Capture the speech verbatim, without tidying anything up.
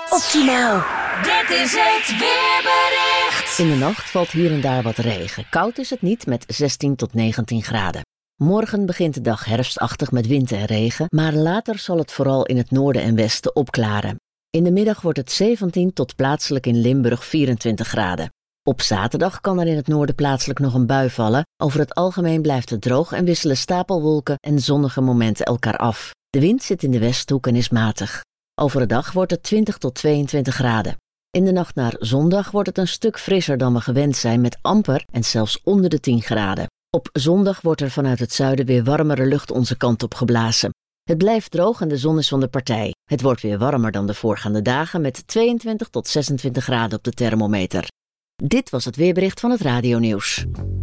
Optimaal. Dit is het weerbericht. In de nacht valt hier en daar wat regen. Koud is het niet met zestien tot negentien graden. Morgen begint de dag herfstachtig met wind en regen, maar later zal het vooral in het noorden en westen opklaren. In de middag wordt het zeventien tot plaatselijk in Limburg vierentwintig graden. Op zaterdag kan er in het noorden plaatselijk nog een bui vallen. Over het algemeen blijft het droog en wisselen stapelwolken en zonnige momenten elkaar af. De wind zit in de westhoek en is matig. Overdag wordt het twintig tot tweeëntwintig graden. In de nacht naar zondag wordt het een stuk frisser dan we gewend zijn met amper en zelfs onder de tien graden. Op zondag wordt er vanuit het zuiden weer warmere lucht onze kant op geblazen. Het blijft droog en de zon is van de partij. Het wordt weer warmer dan de voorgaande dagen met tweeëntwintig tot zesentwintig graden op de thermometer. Dit was het weerbericht van het Radio Nieuws.